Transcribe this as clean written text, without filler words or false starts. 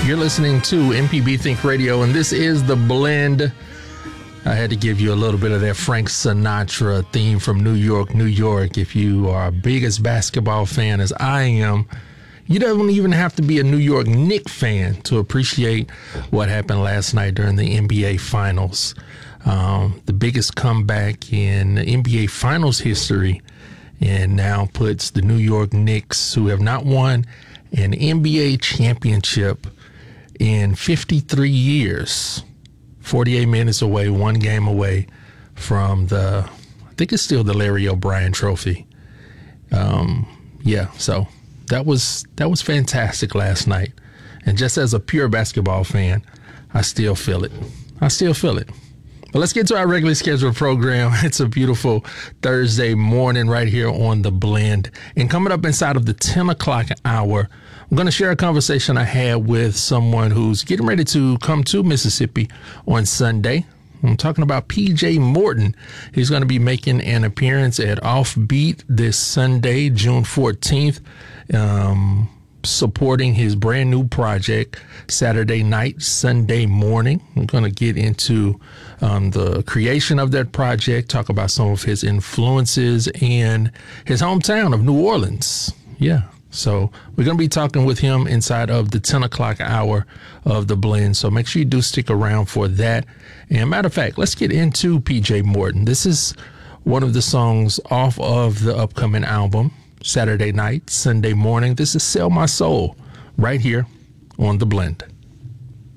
You're listening to MPB Think Radio, and this is The Blend. I had to give you a little bit of that Frank Sinatra theme from New York, New York. If you are a biggest basketball fan as I am, you don't even have to be a New York Knicks fan to appreciate what happened last night during the NBA Finals. The biggest comeback in NBA Finals history, and now puts the New York Knicks, who have not won an NBA championship in 53 years, 48 minutes away, one game away from I think it's still the Larry O'Brien Trophy. So that was fantastic last night. And just as a pure basketball fan, I still feel it. But let's get to our regularly scheduled program. It's a beautiful Thursday morning right here on The Blend. And coming up inside of the 10 o'clock hour, I'm going to share a conversation I had with someone who's getting ready to come to Mississippi on Sunday. I'm talking about PJ Morton. He's going to be making an appearance at Offbeat this Sunday, June 14th, supporting his brand new project Saturday night, Sunday morning. I'm going to get into the creation of that project, talk about some of his influences and his hometown of New Orleans. Yeah. So we're going to be talking with him inside of the 10 o'clock hour of The Blend. So make sure you do stick around for that. And matter of fact, let's get into PJ Morton. This is one of the songs off of the upcoming album, Saturday night, Sunday morning. This is Sell My Soul right here on The Blend.